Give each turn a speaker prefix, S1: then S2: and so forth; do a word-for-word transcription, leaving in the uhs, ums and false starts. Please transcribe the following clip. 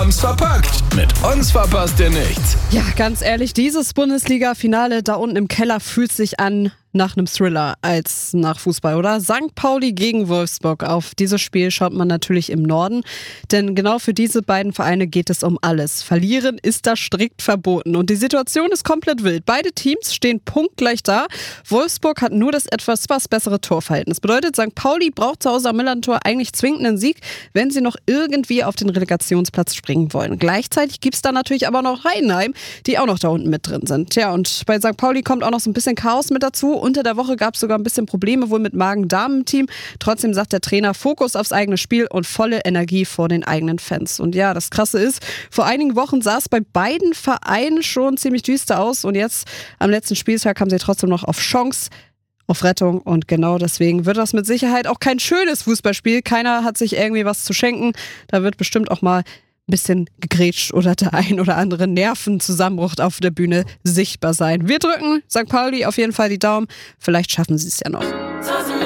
S1: haben's verpackt. Mit uns verpasst ihr nichts.
S2: Ja, ganz ehrlich, dieses Bundesliga-Finale da unten im Keller fühlt sich an nach einem Thriller als nach Fußball, oder? Sankt Pauli gegen Wolfsburg. Auf dieses Spiel schaut man natürlich im Norden, denn genau für diese beiden Vereine geht es um alles. Verlieren ist da strikt verboten und die Situation ist komplett wild. Beide Teams stehen punktgleich da. Wolfsburg hat nur das etwas was bessere Torverhältnis. Bedeutet, Sankt Pauli braucht zu Hause am Millantor eigentlich zwingend einen Sieg, wenn sie noch irgendwie auf den Relegationsplatz springen wollen. Gleichzeitig gibt es da natürlich aber noch Heidenheim, die auch noch da unten mit drin sind. Tja, und bei Sankt Pauli kommt auch noch so ein bisschen Chaos mit dazu. Unter der Woche gab es sogar ein bisschen Probleme wohl mit Magen-Darm-Team. Trotzdem sagt der Trainer, Fokus aufs eigene Spiel und volle Energie vor den eigenen Fans. Und ja, das Krasse ist, vor einigen Wochen sah es bei beiden Vereinen schon ziemlich düster aus und jetzt am letzten Spieltag haben sie trotzdem noch auf Chance, auf Rettung und genau deswegen wird das mit Sicherheit auch kein schönes Fußballspiel. Keiner hat sich irgendwie was zu schenken. Da wird bestimmt auch mal ein bisschen gegrätscht oder der ein oder andere Nervenzusammenbruch auf der Bühne sichtbar sein. Wir drücken Sankt Pauli auf jeden Fall die Daumen. Vielleicht schaffen sie es ja noch.